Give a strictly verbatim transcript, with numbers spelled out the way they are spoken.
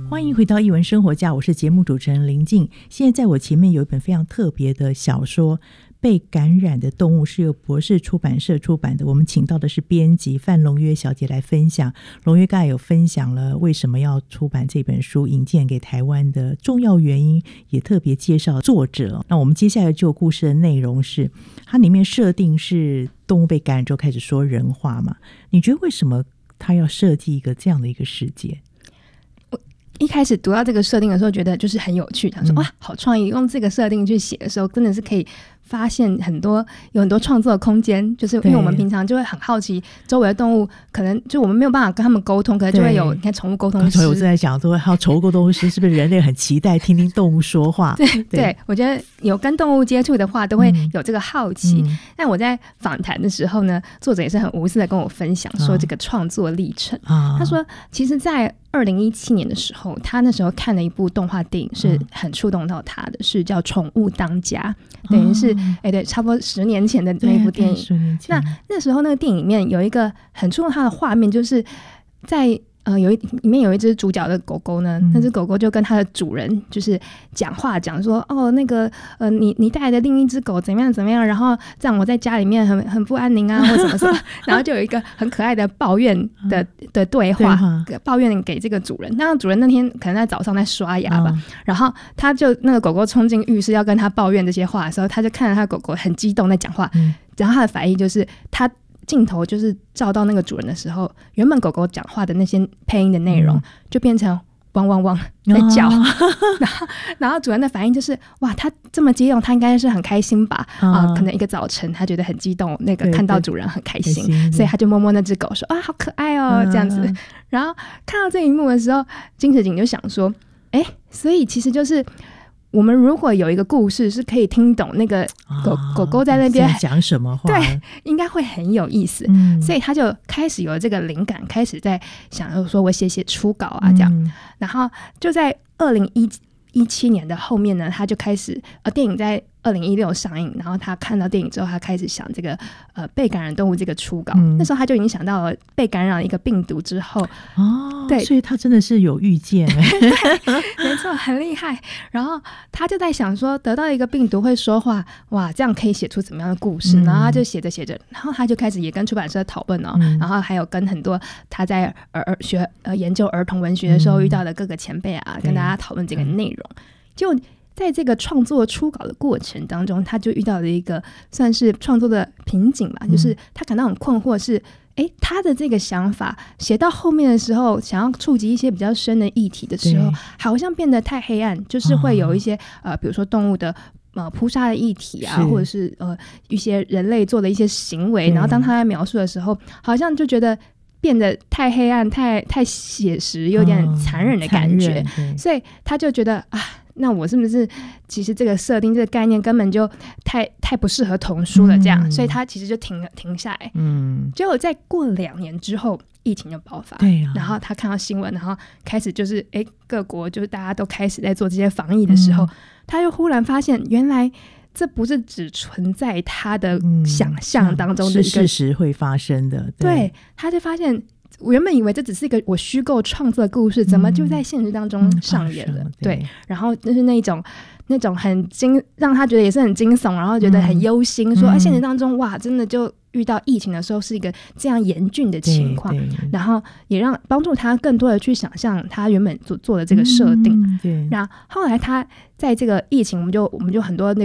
欢迎回到艺文生活家，我是节目主持人林静。现在在我前面有一本非常特别的小说《被感染的动物》，是由博士出版社出版的。我们请到的是编辑范龙约小姐来分享。龙约刚才有分享了为什么要出版这本书，引荐给台湾的重要原因，也特别介绍作者。那我们接下来就故事的内容是，它里面设定是动物被感染之后开始说人话嘛？你觉得为什么他要设计一个这样的一个世界？ 一开始读到这个设定的时候觉得就是很有趣，想说、嗯、哇好创意，用这个设定去写的时候真的是可以发现很多有很多创作的空间，就是因为我们平常就会很好奇周围的动物，可能就我们没有办法跟他们沟通，可能就会有你看宠物沟通师。 我正在想说还有宠物沟通师是不是人类很期待听听动物说话？ 对 对, 对，我觉得有跟动物接触的话都会有这个好奇、嗯、但我在访谈的时候呢，作者也是很无私的跟我分享说这个创作历程、啊、他说其实在二零一七年的时候，他那时候看了一部动画电影是很触动到他的、嗯、是叫《宠物当家》，等于是哎、哦，对，差不多十年前的那一部电影。那那时候那个电影里面有一个很触动他的画面，就是在呃，有一里面有一只主角的狗狗呢、嗯，那只狗狗就跟它的主人就是讲话，讲说哦，那个呃，你你带来的另一只狗怎么样怎么样，然后这样我在家里面很很不安宁啊，或什么什么，然后就有一个很可爱的抱怨的的对话，抱怨给这个主人。那主人那天可能在早上在刷牙吧，嗯、然后他就那个狗狗冲进浴室要跟他抱怨这些话的时候，他就看着他的狗狗很激动在讲话、嗯，然后他的反应就是他。镜头就是照到那个主人的时候，原本狗狗讲话的那些配音的内容、嗯、就变成汪汪汪在叫、哦、然后然后主人的反应就是哇，他这么激动，他应该是很开心吧、哦呃、可能一个早晨他觉得很激动，那个看到主人很开心，所以他就摸摸那只狗说啊好可爱哦、嗯、这样子。然后看到这一幕的时候，金石景就想说哎，所以其实就是我们如果有一个故事是可以听懂那个狗、啊、狗狗在那边讲什么话， 对，应该会很有意思、嗯、所以他就开始有这个灵感，开始在想说我写写初稿啊这样、嗯、然后就在二零一七年的后面呢，他就开始呃，电影在二零一六上映，然后他看到电影之后，他开始想这个呃被感染动物这个初稿、嗯、那时候他就已经想到了被感染一个病毒之后哦， 对， 所以他真的是有预见对，没错，很厉害。然后他就在想说，得到一个病毒会说话，哇，这样可以写出怎么样的故事、嗯、然后他就写着写着，然后他就开始也跟出版社讨论哦、嗯，然后还有跟很多他在儿学呃研究儿童文学的时候遇到的各个前辈啊、嗯、跟大家讨论这个内容。就在这个创作初稿的过程当中，他就遇到了一个算是创作的瓶颈吧、嗯、就是他感到很困惑是诶他的这个想法写到后面的时候，想要触及一些比较深的议题的时候，好像变得太黑暗，就是会有一些、哦、呃，比如说动物的呃扑杀的议题啊，或者是呃一些人类做的一些行为，然后当他在描述的时候，好像就觉得变得太黑暗，太太写实，有点残忍的感觉、哦、所以他就觉得啊，那我是不是其实这个设定这个概念根本就太太不适合童书了这样、嗯、所以他其实就停停下来。嗯，结果在过两年之后疫情就爆发，对啊，然后他看到新闻，然后开始就是哎各国就是大家都开始在做这些防疫的时候、嗯、他就忽然发现原来这不是只存在他的想象当中的一个、嗯、是事实会发生的。 对, 对，他就发现我原本以为这只是一个我虚构创作的故事、嗯、怎么就在现实当中上演了、嗯、对, 对，然后就是那种那种很惊，让他觉得也是很惊悚，然后觉得很忧心、嗯、说、啊、现实当中哇真的就遇到疫情的时候是一个这样严峻的情况，然后也让帮助他更多的去想象他原本做做的这个设定、嗯、对，然后后来他在这个疫情我们就我们就很多那